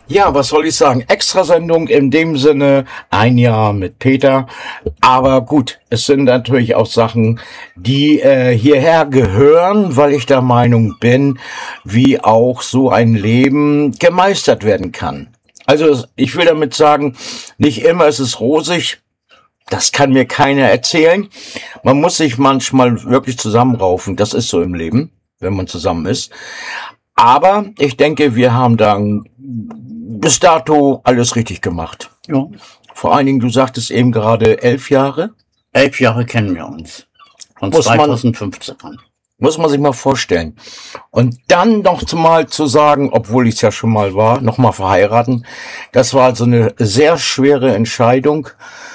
Ja, was soll ich sagen? Extrasendung in dem Sinne, ein Jahr mit Peter. Aber gut, es sind natürlich auch Sachen, die hierher gehören, weil ich der Meinung bin, wie auch so ein Leben gemeistert werden kann. Also ich will damit sagen, nicht immer ist es rosig. Das kann mir keiner erzählen. Man muss sich manchmal wirklich zusammenraufen. Das ist so im Leben, wenn man zusammen ist. Aber ich denke, wir haben dann bis dato alles richtig gemacht. Ja. Vor allen Dingen, du sagtest eben gerade 11 Jahre. 11 Jahre kennen wir uns. Von Muss man- 2015 an. Muss man sich mal vorstellen. Und dann noch mal zu sagen, obwohl ich es ja schon mal war, noch mal verheiraten. Das war also eine sehr schwere Entscheidung.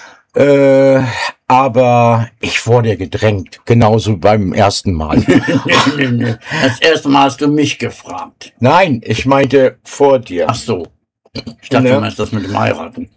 Aber ich wurde gedrängt. Genauso beim ersten Mal. Das erste Mal hast du mich gefragt. Nein, ich meinte vor dir. Ach so. Ich dachte, Ja. du meinst das mit dem Heiraten.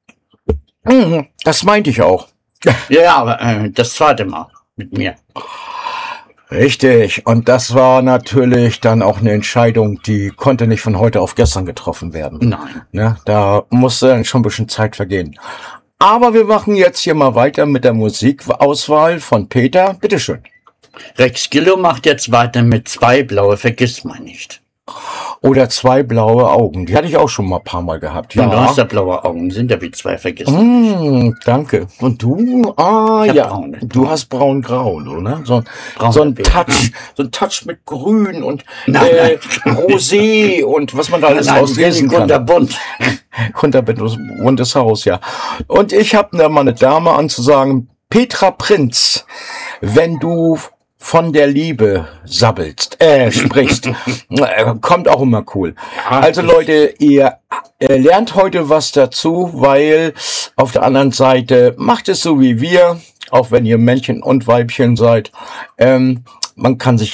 Das meinte ich auch. Ja, aber das zweite Mal mit mir. Richtig. Und das war natürlich dann auch eine Entscheidung, die konnte nicht von heute auf gestern getroffen werden. Nein. Ne? Da musste dann schon ein bisschen Zeit vergehen. Aber wir machen jetzt hier mal weiter mit der Musikauswahl von Peter. Bitteschön. Rex Gillo macht jetzt weiter mit Zwei blaue vergisst man nicht. Oder Zwei blaue Augen. Die hatte ich auch schon mal ein paar Mal gehabt. Ja. Und du Ja. hast ja blaue Augen, sind ja wie zwei vergisst man nicht. Danke. Und du? Ah, Ich hab ja. braune. Du hast braun-grau, ne? So Brauner ein Bär. Touch mit Grün und Nein, Rosé und was man da alles Nein, auslesen kann. kunterbunt. Buntes Haus, ja. Und ich habe da mal eine Dame anzusagen, Petra Prinz, wenn du von der Liebe sprichst, kommt auch immer cool. Also Leute, ihr lernt heute was dazu, weil auf der anderen Seite macht es so wie wir, auch wenn ihr Männchen und Weibchen seid, man kann sich